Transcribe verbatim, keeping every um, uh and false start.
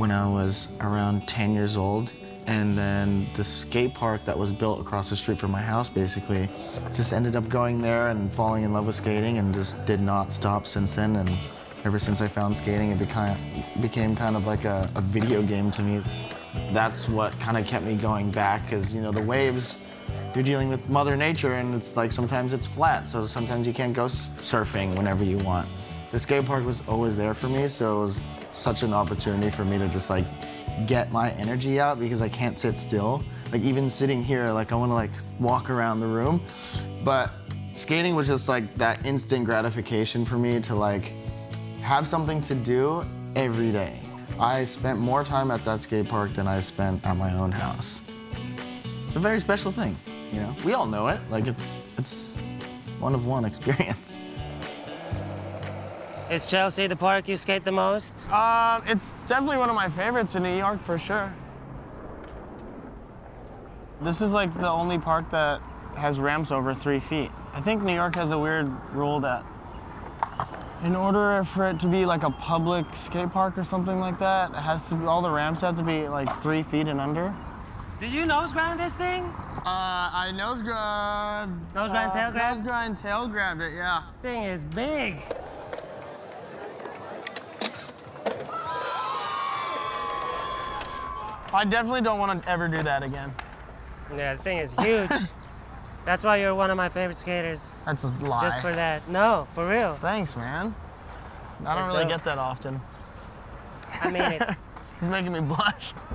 when I was around ten years old. And then the skate park that was built across the street from my house, basically, just ended up going there and falling in love with skating and just did not stop since then. And ever since I found skating, it became, became kind of like a, a video game to me. That's what kind of kept me going back, because, you know, the waves, you're dealing with Mother Nature, and it's like sometimes it's flat, so sometimes you can't go surfing whenever you want. The skate park was always there for me, so it was such an opportunity for me to just like get my energy out, because I can't sit still. Like even sitting here, like I want to like walk around the room. But skating was just like that instant gratification for me to like have something to do every day. I spent more time at that skate park than I spent at my own house. It's a very special thing, you know? We all know it, like it's, it's one of one experience. Is Chelsea the park you skate the most? Uh, it's definitely one of my favorites in New York, for sure. This is like the only park that has ramps over three feet. I think New York has a weird rule that in order for it to be like a public skate park or something like that, it has to be, all the ramps have to be like three feet and under. Did you nose grind this thing? Uh, I nose grabbed. Nose grind, uh, tail grab? Nose grind, tail grabbed it, yeah. This thing is big. I definitely don't want to ever do that again. Yeah, the thing is huge. That's why you're one of my favorite skaters. That's a lie. Just for that. No, for real. Thanks, man. I That's don't really dope. get that often. I mean it. He's making me blush.